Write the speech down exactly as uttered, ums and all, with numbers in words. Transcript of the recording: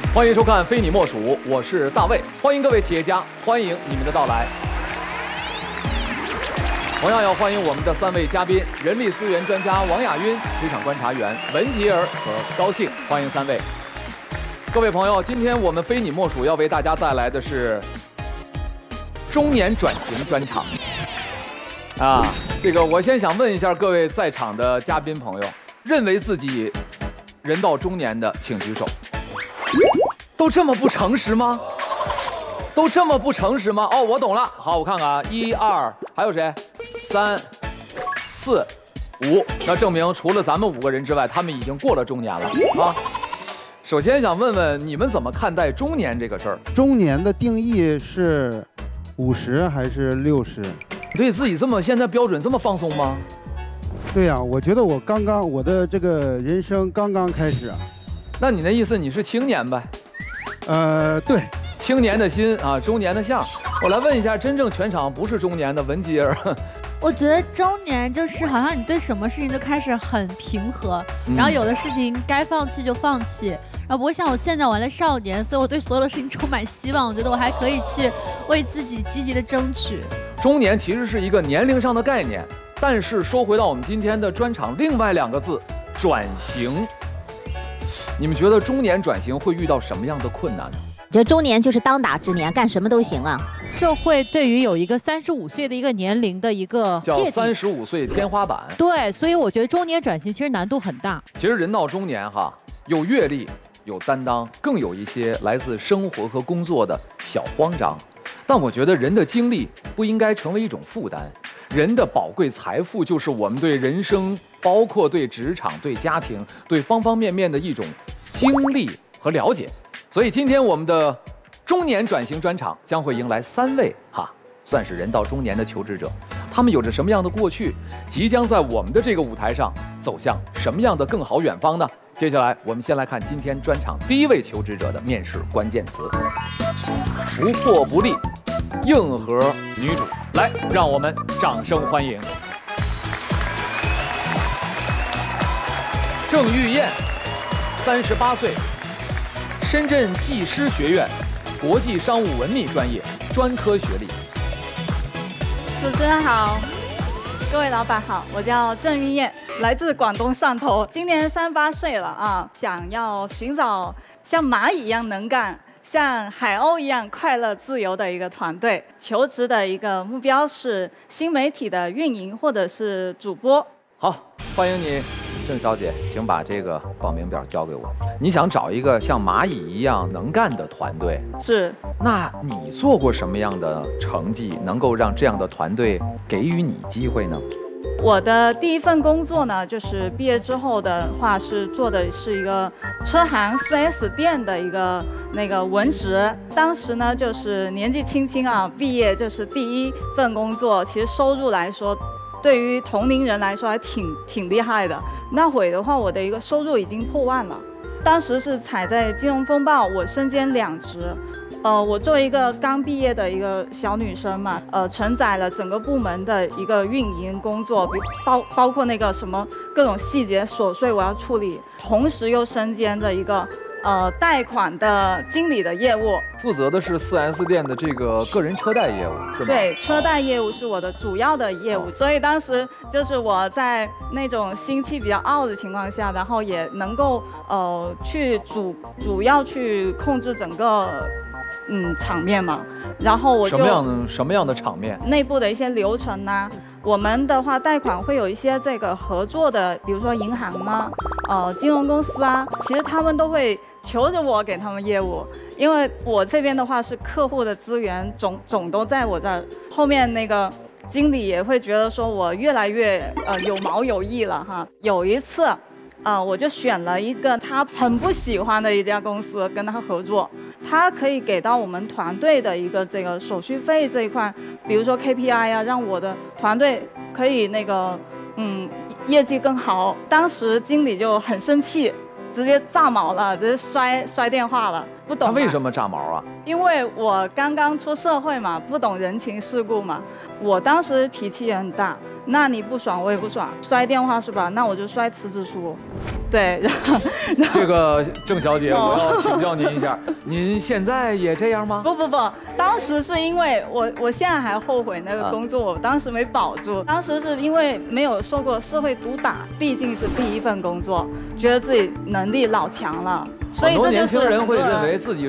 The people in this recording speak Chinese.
欢迎收看《非你莫属》，我是大卫，欢迎各位企业家，欢迎你们的到来。同样要欢迎我们的三位嘉宾：人力资源专家王亚晕、职场观察员文吉儿和高兴，欢迎三位。各位朋友，今天我们非你莫属要为大家带来的是中年转型专场。啊，这个我先想问一下各位在场的嘉宾朋友，认为自己人到中年的请举手。都这么不诚实吗？都这么不诚实吗？哦，我懂了。好，我看看啊，一二，还有谁？三、四、五。那证明除了咱们五个人之外，他们已经过了中年了啊。首先想问问你们怎么看待中年这个事儿？ 中年的定义是五十还是六十？ 对自己这么现在标准这么放松吗？ 对呀、啊，我觉得我刚刚我的这个人生刚刚开始啊。 那你那意思你是青年呗？ 呃，对， 青年的心啊，中年的相。我来问一下，真正全场不是中年的文吉儿。 我觉得中年就是好像你对什么事情都开始很平和， 嗯、 然后有的事情该放弃就放弃，然后不会像我现在玩的少年，所以我对所有的事情充满希望。我觉得我还可以去为自己积极的争取。 中年其实是一个年龄上的概念，但是说回到我们今天的专场，另外两个字，转型。你们觉得中年转型会遇到什么样的困难呢？ 觉得中年就是当打之年，干什么都行啊。 社会对于有一个三十五岁的一个年龄的一个叫三十五岁天花板。 对，所以我觉得中年转型其实难度很大。 其实人到中年哈，有阅历，有担当，更有一些来自生活和工作的小慌张。但我觉得人的经历不应该成为一种负担。人的宝贵财富就是我们对人生，包括对职场、对家庭、对方方面面的一种经历和了解。所以今天我们的中年转型专场将会迎来三位哈，算是人到中年的求职者。他们有着什么样的过去？即将在我们的这个舞台上走向什么样的更好远方呢？接下来我们先来看今天专场第一位求职者的面试关键词：不破不立，硬核女主。来，让我们掌声欢迎郑玉燕，三十八岁，深圳技师学院国际商务文秘专业专科学历。 主持人好，各位老板好，我叫郑玉燕，来自广东汕头，今年三十八岁了啊，想要寻找像蚂蚁一样能干，像海鸥一样快乐自由的一个团队。求职的一个目标是新媒体的运营或者是主播。 好，欢迎你，郑小姐，请把这个报名表交给我。你想找一个像蚂蚁一样能干的团队？ 是。 那你做过什么样的成绩，能够让这样的团队给予你机会呢？ 我的第一份工作呢，就是毕业之后的话是做的是一个车行 四 S 店的一个那个文职。当时呢，就是年纪轻轻啊，毕业就是第一份工作，其实收入来说，对于同龄人来说还挺挺厉害的。那会的话，我的一个收入已经破万了。当时是踩在金融风暴，我身兼两职。呃，我作为一个刚毕业的一个小女生嘛，呃，承载了整个部门的一个运营工作，比包包括那个什么各种细节琐碎我要处理，同时又身兼着一个呃贷款的经理的业务， 负责的是 四 S 店的这个个人车贷业务，是吗？ 对，车贷业务是我的主要的业务，所以当时就是我在那种心气比较傲的情况下，然后也能够呃去主主要去控制整个。嗯，场面嘛，然后我就什么样的什么样的场面？ 内部的一些流程呐、啊，我们的话贷款会有一些这个合作的，比如说银行啊，呃，金融公司啊，其实他们都会求着我给他们业务，因为我这边的话是客户的资源总总都在我这儿，后面那个经理也会觉得说我越来越呃有毛有翼了哈。有一次。啊、呃，我就选了一个他很不喜欢的一家公司跟他合作，他可以给到我们团队的一个这个手续费这一块，比如说 K P I 啊，让我的团队可以那个嗯业绩更好。当时经理就很生气，直接炸毛了，直接摔摔电话了，不懂。 他为什么炸毛啊？ 因为我刚刚出社会嘛，不懂人情世故嘛，我当时脾气也很大，那你不爽我也不爽，摔电话是吧？那我就摔辞职书。 对，然后然后这个郑小姐，我要请教您一下，您现在也这样吗？ 不不不，当时是因为我，我现在还后悔那个工作，我当时没保住。当时是因为没有受过社会毒打，毕竟是第一份工作，觉得自己能力老强了，所以很多这就是年轻人会很多人认为自己